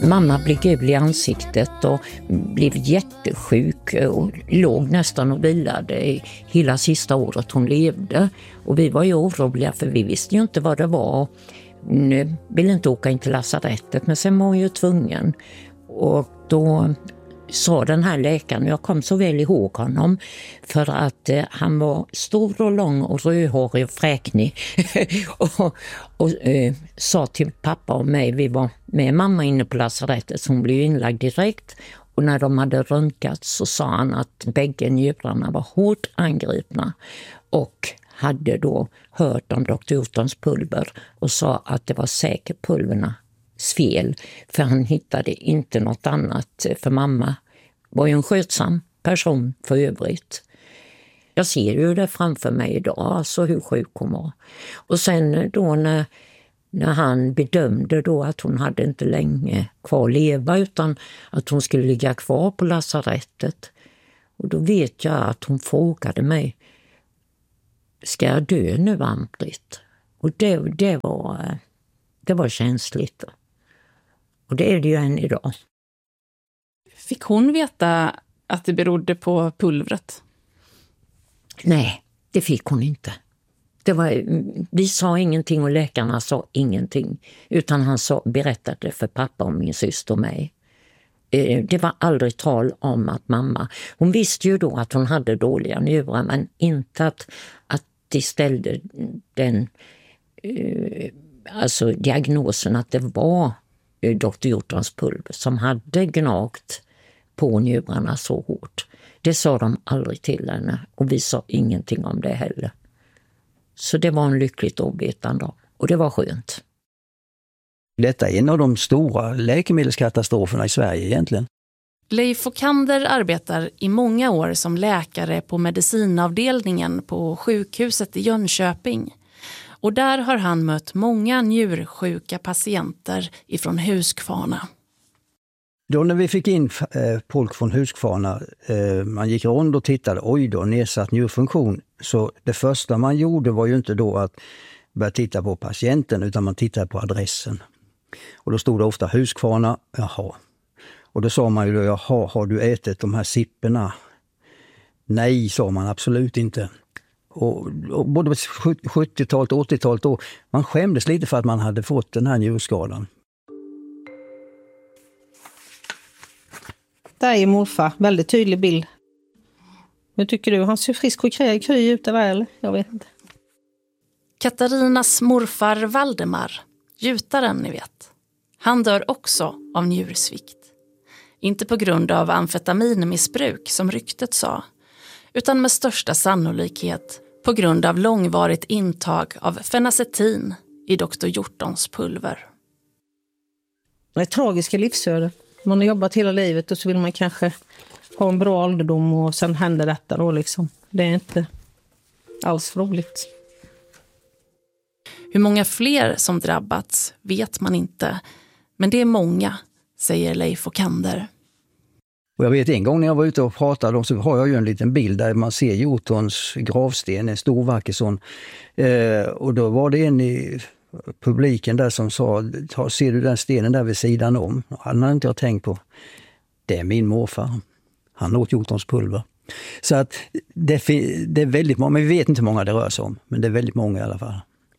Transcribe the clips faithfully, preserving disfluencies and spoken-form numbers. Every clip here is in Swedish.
Mamma blev gul i ansiktet och blev jättesjuk och låg nästan och vilade hela sista året hon levde. Och vi var ju oroliga för vi visste ju inte vad det var. Nu ville inte åka in till lasarettet men sen var hon ju tvungen. Och då sa den här läkaren, jag kom så väl ihåg honom för att eh, han var stor och lång och rödhårig och fräknig och, och eh, sa till pappa och mig, vi var med mamma inne på lasarettet så hon blev inlagd direkt och när de hade röntgat så sa han att bägge njurarna var hårt angripna och hade då hört om doktor Hjortons pulver och sa att det var säkert pulverna fel för han hittade inte något annat för mamma var ju en skötsam person för övrigt. Jag ser ju det framför mig idag, alltså hur sjuk hon var. Och sen då när, när han bedömde då att hon hade inte länge kvar att leva utan att hon skulle ligga kvar på lasarettet. Och då vet jag att hon frågade mig, ska jag dö nu, Ann-Britt? Och det, det, var, det var känsligt. Och det är det ju än idag. Fick hon veta att det berodde på pulvret? Nej, det fick hon inte. Det var, vi sa ingenting och läkarna sa ingenting. Utan han sa, berättade för pappa och min syster och mig. Det var aldrig tal om att mamma... Hon visste ju då att hon hade dåliga njurar men inte att, att de ställde den alltså diagnosen att det var doktor Hjortons pulver som hade gnagt på njurarna så hårt. Det sa de aldrig till henne och vi sa ingenting om det heller. Så det var en lyckligt ovetande och det var skönt. Detta är en av de stora läkemedelskatastroferna i Sverige egentligen. Leif Fokander arbetar i många år som läkare på medicinavdelningen på sjukhuset i Jönköping. Och där har han mött många njursjuka patienter ifrån Huskvarna. Då när vi fick in eh, folk från Huskvarna, eh, man gick runt och tittade, oj då, nedsatt njurfunktion. Så det första man gjorde var ju inte då att börja titta på patienten utan man tittade på adressen. Och då stod det ofta Huskvarna, jaha. Och då sa man ju då, jaha, har du ätit de här sipporna? Nej, sa man absolut inte. Och, och både sjuttiotalet och åttiotalet då, man skämdes lite för att man hade fått den här njurskadan. Där är morfar, väldigt tydlig bild. Hur tycker du? Han ser frisk och kry, kry ut där, eller? Jag vet inte. Katarinas morfar Valdemar, gjutaren ni vet. Han dör också av njursvikt. Inte på grund av amfetaminmissbruk som ryktet sa, utan med största sannolikhet på grund av långvarigt intag av fenacetin i doktor Hjortons pulver. Det är tragiska livsöden. Man har jobbat hela livet och så vill man kanske ha en bra ålderdom och sen händer detta då liksom. Det är inte alls roligt. Hur många fler som drabbats vet man inte. Men det är många, säger Leif Fokander. Och jag vet en gång när jag var ute och pratade så har jag ju en liten bild där man ser Hjortons gravsten, en stor vacker sån. Eh, och då var det en i publiken där som sa, ser du den stenen där vid sidan om? Han hade inte jag tänkt på. Det är min morfar. Han åt Hjortons pulver. Så att det, det är väldigt många, men vi vet inte hur många det rör sig om. Men det är väldigt många i alla fall.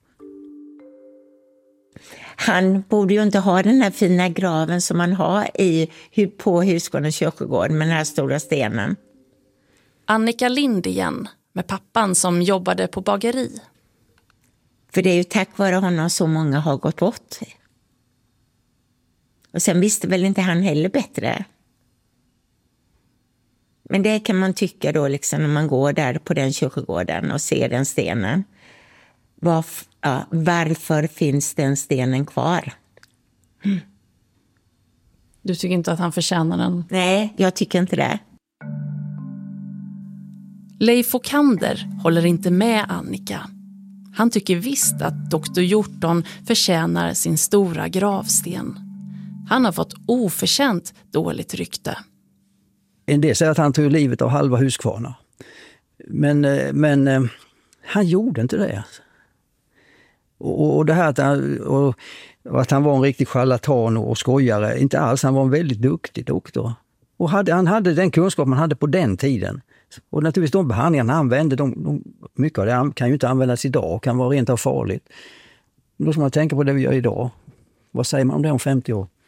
Han borde ju inte ha den här fina graven som man har i, på Huskvarnas kyrkogård med den här stora stenen. Annika Lind igen, med pappan som jobbade på bageri. För det är ju tack vare honom så många har gått bort. Och sen visste väl inte han heller bättre. Men det kan man tycka då liksom när man går där på den kyrkogården och ser den stenen. Varf- ja, varför finns den stenen kvar? Mm. Du tycker inte att han förtjänar den? Nej, jag tycker inte det. Leif Fokander håller inte med Annika. Han tycker visst att doktor Hjorton förtjänar sin stora gravsten. Han har fått oförtjänt dåligt rykte. En del säger att han tog livet av halva Huskvarna. Men, men han gjorde inte det. Och, och det här att han, och Och att han var en riktig charlatan och skojare, inte alls. Han var en väldigt duktig doktor. Och hade, han hade den kunskap man hade på den tiden. Och naturligtvis de behandlingarna han använde, de, de, mycket av det kan ju inte användas idag, kan vara rent av farligt. Då ska man tänka på det vi gör idag. Vad säger man om det om femtio år?